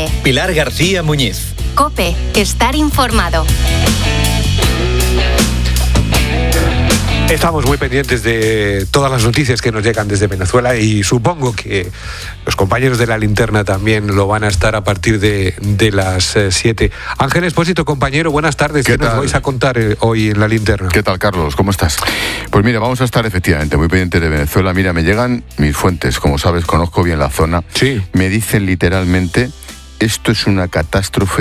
tarde. Pilar García Muñiz. COPE, estar informado. Estamos muy pendientes de todas las noticias que nos llegan desde Venezuela y supongo que los compañeros de La Linterna también lo van a estar a partir de las 7. Ángel Expósito, compañero, buenas tardes. ¿Qué nos vais a contar hoy en La Linterna? ¿Qué tal, Carlos? ¿Cómo estás? Pues mira, vamos a estar efectivamente muy pendientes de Venezuela. Mira, me llegan mis fuentes, como sabes, conozco bien la zona. Sí. Me dicen literalmente, esto es una catástrofe